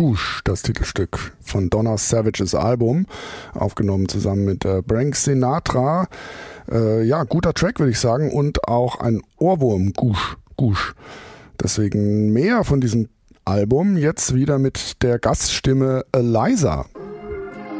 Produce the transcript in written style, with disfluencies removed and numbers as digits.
Goosh, das Titelstück von Donna Savages Album, aufgenommen zusammen mit Frank Sinatra. Ja, guter Track, würde ich sagen, und auch ein Ohrwurm, Goosh. Deswegen mehr von diesem Album, jetzt wieder mit der Gaststimme Eliza.